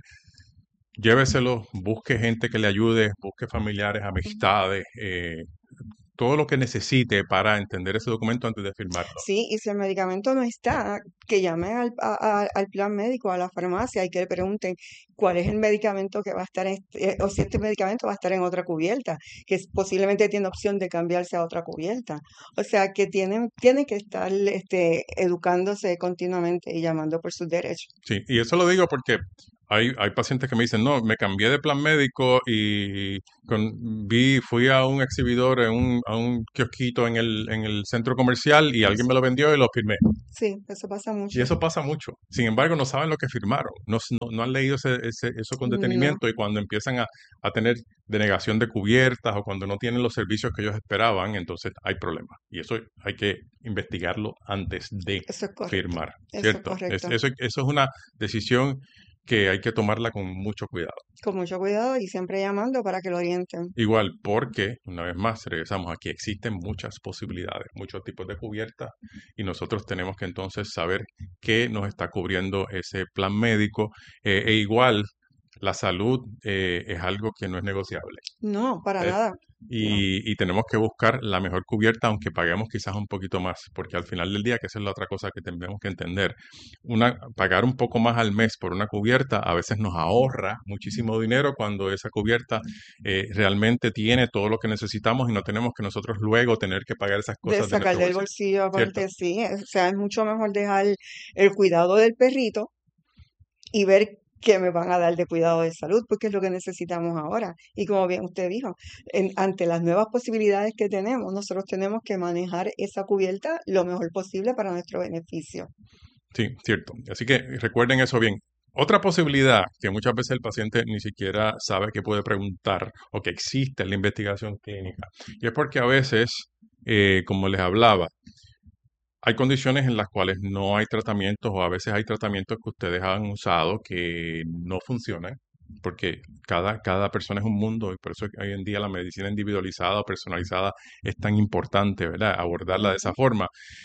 Lléveselo, busque gente que le ayude, busque familiares, ujú, amistades, eh, todo lo que necesite para entender ese documento antes de firmarlo. Sí, y si el medicamento no está, que llamen al, a- a- al plan médico, a la farmacia y que le pregunten cuál es el medicamento que va a estar, en este- eh, o si este medicamento va a estar en otra cubierta, que es- posiblemente tiene opción de cambiarse a otra cubierta. O sea, que tienen, tienen que estar este, educándose continuamente y llamando por sus derechos. Sí, y eso lo digo porque hay, hay pacientes que me dicen, no, me cambié de plan médico y con, vi, fui a un exhibidor, en un, a un kiosquito en el, en el centro comercial y alguien me lo vendió y lo firmé. Sí, eso pasa Y mucho. eso pasa mucho. Sin embargo, no saben lo que firmaron, no, s- no, no han leído ese, ese- eso con No, detenimiento y cuando empiezan a, a tener denegación de cubiertas o cuando no tienen los servicios que ellos esperaban, entonces hay problemas. Y eso hay que investigarlo antes de eso es correcto. firmar, Eso es ¿cierto? Es- correcto. eso, eso es una decisión que hay que tomarla con mucho cuidado. Con mucho cuidado y siempre llamando para que lo orienten. Igual, porque, una vez más, regresamos aquí, existen muchas posibilidades, muchos tipos de cubiertas y nosotros tenemos que entonces saber qué nos está cubriendo ese plan médico eh, e igual la salud eh, es algo que no es negociable. No, para Eh, nada. No. y, y tenemos que buscar la mejor cubierta, aunque paguemos quizás un poquito más, porque al final del día, que esa es la otra cosa que tenemos que entender, una, pagar un poco más al mes por una cubierta a veces nos ahorra muchísimo dinero cuando esa cubierta eh, realmente tiene todo lo que necesitamos y no tenemos que nosotros luego tener que pagar esas De cosas de sacar nuestro del bolsillo, bolsillo ¿cierto? aparte, sí. O sea, es mucho mejor dejar el cuidado del perrito y ver qué me van a dar de cuidado de salud, porque es lo que necesitamos ahora. Y como bien usted dijo, en- ante las nuevas posibilidades que tenemos, nosotros tenemos que manejar esa cubierta lo mejor posible para nuestro beneficio. Sí, cierto. Así que recuerden eso bien. Otra posibilidad que muchas veces el paciente ni siquiera sabe que puede preguntar o que existe en la investigación clínica. Y es porque a veces, eh, como les hablaba, hay condiciones en las cuales no hay tratamientos o a veces hay tratamientos que ustedes han usado que no funcionan, porque cada, cada persona es un mundo y por eso hoy en día la medicina individualizada o personalizada es tan importante, ¿verdad? Abordarla de esa Ujú. forma.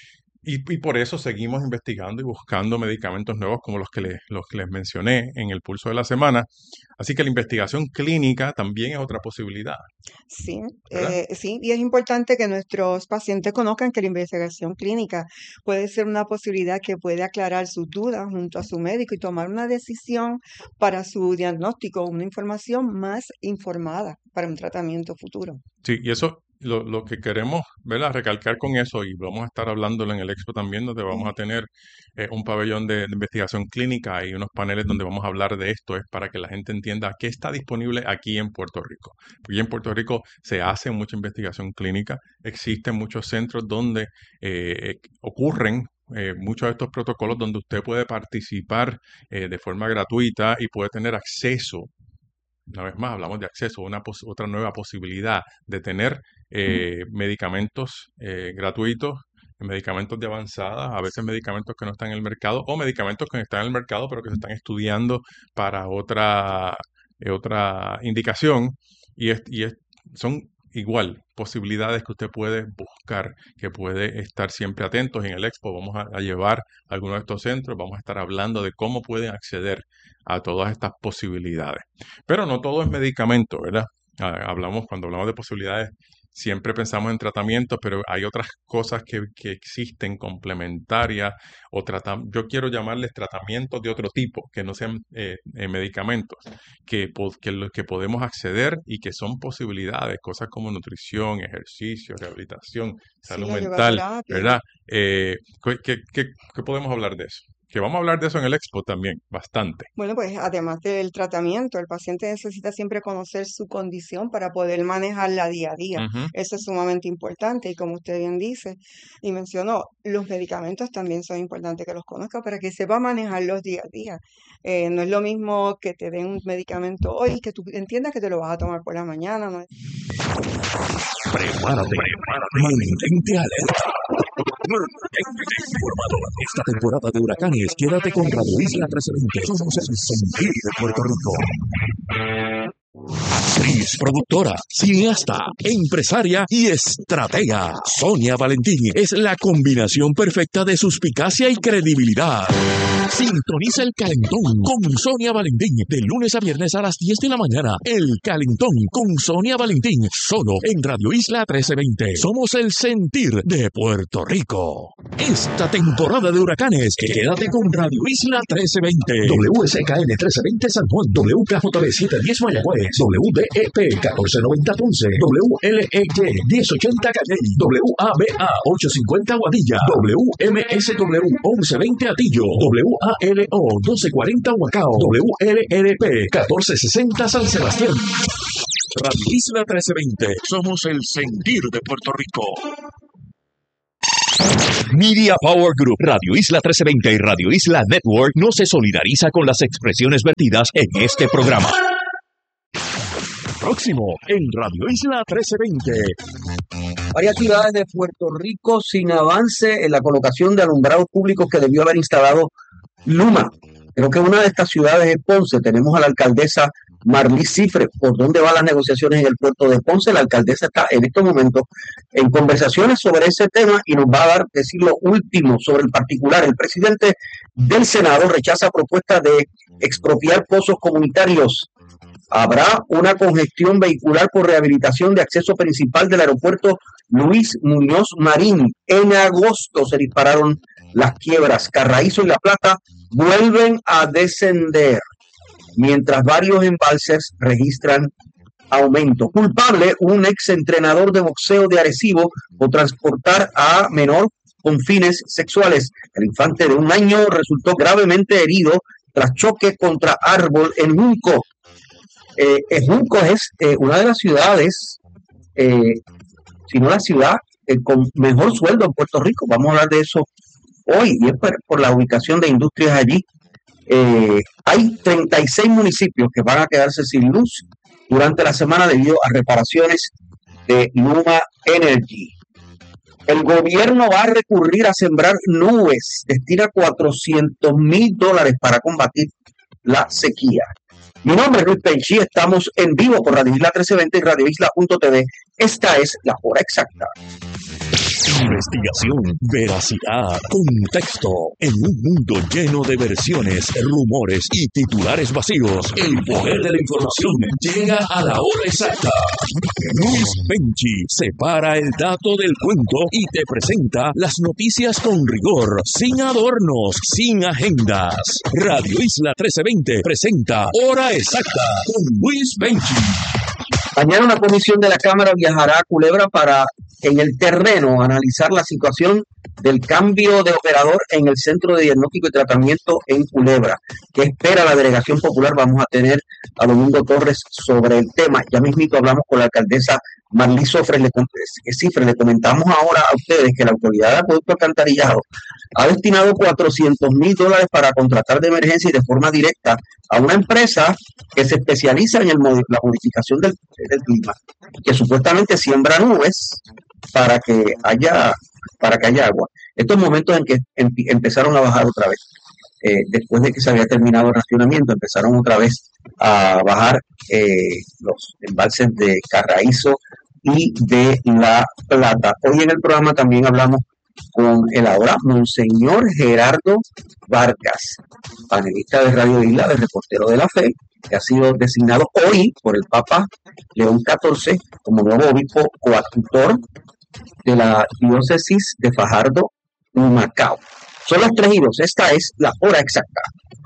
Y, y por eso seguimos investigando y buscando medicamentos nuevos como los que, les, los que les mencioné en el pulso de la semana. Así que la investigación clínica también es otra posibilidad, Sí, ¿verdad? eh, sí, y es importante que nuestros pacientes conozcan que la investigación clínica puede ser una posibilidad que puede aclarar sus dudas junto a su médico y tomar una decisión para su diagnóstico, una información más informada para un tratamiento futuro. Sí, y eso lo, lo que queremos, ¿verdad? Recalcar con eso, y vamos a estar hablándolo en el Expo también, donde vamos a tener eh, un pabellón de, de investigación clínica y unos paneles donde vamos a hablar de esto, es para que la gente entienda qué está disponible aquí en Puerto Rico. Porque en Puerto Rico se hace mucha investigación clínica, existen muchos centros donde eh, eh, ocurren eh, muchos de estos protocolos donde usted puede participar eh, de forma gratuita y puede tener acceso. Una vez más, hablamos de acceso, una pos- otra nueva posibilidad de tener eh, medicamentos eh, gratuitos, medicamentos de avanzada, a veces medicamentos que no están en el mercado o medicamentos que están en el mercado pero que se están estudiando para otra, eh, otra indicación y, es, y es- son igual posibilidades que usted puede buscar, que puede estar siempre atentos. En el Expo vamos a, a llevar algunos de estos centros, vamos a estar hablando de cómo pueden acceder a todas estas posibilidades. Pero no todo es medicamento, ¿verdad? Ah, Hablamos, cuando hablamos de posibilidades, siempre pensamos en tratamientos, pero hay otras cosas que, que existen complementarias o trata, yo quiero llamarles tratamientos de otro tipo, que no sean eh, eh, medicamentos, que, po- que, los que podemos acceder y que son posibilidades, cosas como nutrición, ejercicio, rehabilitación, Sí, salud la mental, yogaterapia. ¿verdad? Eh, ¿qué, qué- qué- qué podemos hablar de eso? Que vamos a hablar de eso en el Expo también, bastante. Bueno, pues además del tratamiento, el paciente necesita siempre conocer su condición para poder manejarla día a día. Ujú. Eso es sumamente importante y como usted bien dice y mencionó, los medicamentos también son importantes que los conozca para que sepa manejarlos día a día. Eh, no es lo mismo que te den un medicamento hoy que tú entiendas que te lo vas a tomar por la mañana, ¿no? Prepárate, mantente alerta. Mantente informado. Esta temporada de huracanes, quédate con Radio Isla trescientos veinte. Somos el sentir de Puerto Rico. Actriz, productora, cineasta, empresaria y estratega. Sonia Valentín es la combinación perfecta de suspicacia y credibilidad. Sintoniza El Calentón con Sonia Valentín de lunes a viernes a las diez de la mañana. El Calentón con Sonia Valentín, solo en Radio Isla trece veinte. Somos el sentir de Puerto Rico. Esta temporada de huracanes, quédate con Radio Isla trece veinte. W S K N trece veinte San Juan, W K J B setecientos diez Mayagüez, W D E P catorce noventa Ponce, W L E Y diez ochenta Calle, W A B A ochocientos cincuenta Guadilla, W M S W once veinte Atillo, W A L O doce cuarenta Huacao, W L R P catorce sesenta San Sebastián. Radio Isla trece veinte, somos el sentir de Puerto Rico. Media Power Group, Radio Isla trece veinte y Radio Isla Network no se solidariza con las expresiones vertidas en este programa. Próximo en Radio Isla trece veinte. Varias ciudades de Puerto Rico sin avance en la colocación de alumbrados públicos que debió haber instalado Luma. Creo que una de estas ciudades es Ponce. Tenemos a la alcaldesa Marlís Cifre. ¿Por dónde van las negociaciones en el puerto de Ponce? La alcaldesa está en estos momentos en conversaciones sobre ese tema y nos va a dar, decir lo último sobre el particular. El presidente del Senado rechaza propuesta de expropiar pozos comunitarios. Habrá una congestión vehicular por rehabilitación de acceso principal del aeropuerto Luis Muñoz Marín. En agosto se dispararon las quiebras. Carraízo y La Plata vuelven a descender, mientras varios embalses registran aumento. Culpable, un exentrenador de boxeo de Arecibo por transportar a menor con fines sexuales. El infante de un año resultó gravemente herido tras choque contra árbol en Junco. Eh, Junco es eh, una de las ciudades, eh, si no la ciudad, eh, con mejor sueldo en Puerto Rico. Vamos a hablar de eso hoy, y es por, por la ubicación de industrias allí. Eh, hay treinta y seis municipios que van a quedarse sin luz durante la semana debido a reparaciones de Luma Energy. El gobierno va a recurrir a sembrar nubes, destina cuatrocientos mil dólares para combatir la sequía. Mi nombre es Luis Penchi, estamos en vivo por Radio Isla trece veinte y Radio Isla punto t v. Esta es la hora exacta. Investigación, veracidad, contexto. En un mundo lleno de versiones, rumores y titulares vacíos, el poder de la información llega a la hora exacta. Luis Penchi separa el dato del cuento y te presenta las noticias con rigor, sin adornos, sin agendas. Radio Isla trece veinte presenta Hora Exacta con Luis Penchi. Mañana una comisión de la Cámara viajará a Culebra para, en el terreno, analizar la situación del cambio de operador en el Centro de Diagnóstico y Tratamiento en Culebra. ¿Qué espera la Delegación Popular? Vamos a tener a Domingo Torres sobre el tema. Ya mismito hablamos con la alcaldesa Marlís Cifre. Le, Cifre, le comentamos ahora a ustedes que la Autoridad de Acueducto Alcantarillado ha destinado cuatrocientos mil dólares para contratar de emergencia y de forma directa a una empresa que se especializa en el, la modificación del, del clima, que supuestamente siembra nubes para que haya para que haya agua. Estos momentos en que em, empezaron a bajar otra vez, eh, después de que se había terminado el racionamiento, empezaron otra vez a bajar eh, los embalses de Carraízo y de La Plata. Hoy en el programa también hablamos con el ahora Monseñor Gerardo Vargas, panelista de Radio Isla, de Reportero de la Fe, que ha sido designado hoy por el Papa León catorce como nuevo obispo coadjutor de la diócesis de Fajardo, Humacao. Son las tres y dos. Esta es la hora exacta.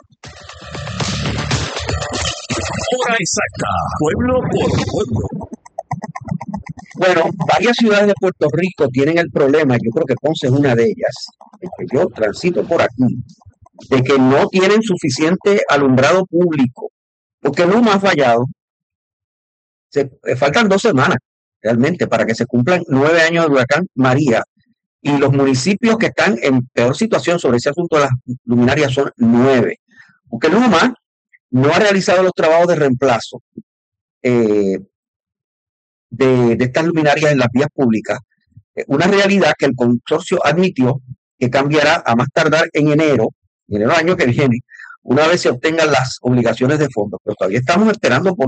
Hora exacta, pueblo por pueblo. Bueno, varias ciudades de Puerto Rico tienen el problema, yo creo que Ponce es una de ellas, es que yo transito por aquí, de que no tienen suficiente alumbrado público, porque Luma ha fallado. Se, eh, faltan dos semanas realmente para que se cumplan nueve años del huracán María, y los municipios que están en peor situación sobre ese asunto de las luminarias son nueve, porque Luma no ha realizado los trabajos de reemplazo eh, de, de estas luminarias en las vías públicas, eh, una realidad que el consorcio admitió que cambiará a más tardar en enero, enero del año que viene, una vez se obtengan las obligaciones de fondos, pero todavía estamos esperando por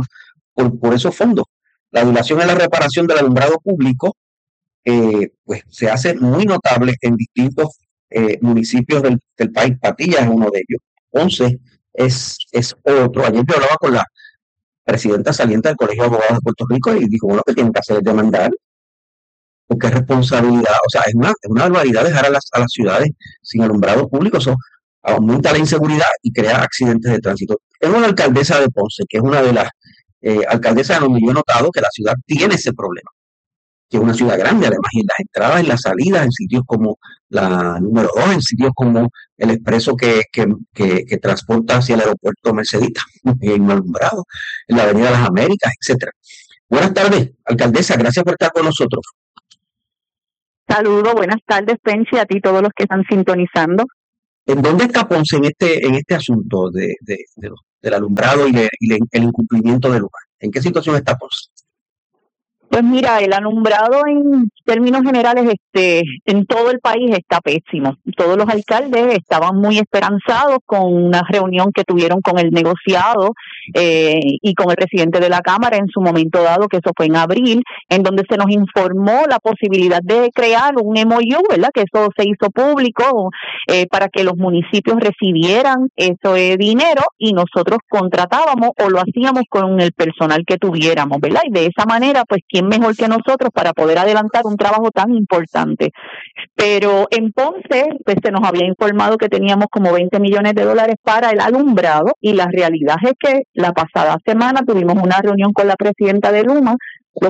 por, por esos fondos. La dilación en la reparación del alumbrado público eh, pues se hace muy notable en distintos eh, municipios del, del país. Patillas es uno de ellos. Ponce es, es otro. Ayer yo hablaba con la presidenta saliente del Colegio de Abogados de Puerto Rico y dijo, bueno, que tienen que hacer es demandar, porque es responsabilidad, o sea, es una, es una barbaridad dejar a las, a las ciudades sin alumbrado público. Eso aumenta la inseguridad y crea accidentes de tránsito. Tengo una alcaldesa de Ponce, que es una de las eh, alcaldesas donde yo he notado que la ciudad tiene ese problema, que es una ciudad grande, además, y en las entradas y las salidas, en sitios como la número dos, en sitios como el expreso que, que, que, que transporta hacia el aeropuerto Mercedita, en alumbrado, en la Avenida Las Américas, etcétera. Buenas tardes, alcaldesa, gracias por estar con nosotros. Saludos, buenas tardes, Penchi, a ti todos los que están sintonizando. ¿En dónde está Ponce en este, en este asunto de, de, de, del alumbrado y, de, y de, el incumplimiento del lugar? ¿En qué situación está Ponce? Pues mira, el alumbrado en términos generales este, en todo el país está pésimo. Todos los alcaldes estaban muy esperanzados con una reunión que tuvieron con el negociado eh, y con el presidente de la Cámara en su momento dado, que eso fue en abril, en donde se nos informó la posibilidad de crear un M O U, ¿verdad? Que eso se hizo público eh, para que los municipios recibieran ese dinero y nosotros contratábamos o lo hacíamos con el personal que tuviéramos, ¿verdad? Y de esa manera, pues, ¿quién mejor que nosotros para poder adelantar un trabajo tan importante? Pero en Ponce, pues se nos había informado que teníamos como veinte millones de dólares para el alumbrado y la realidad es que la pasada semana tuvimos una reunión con la presidenta de Luma,